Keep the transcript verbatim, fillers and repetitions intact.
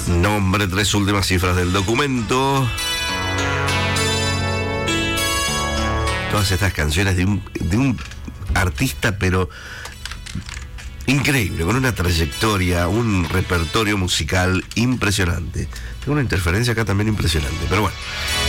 Nombre, tres últimas cifras del documento. Todas estas canciones de un, de un artista, pero increíble, con una trayectoria, un repertorio musical impresionante. Tengo una interferencia acá también impresionante, pero bueno.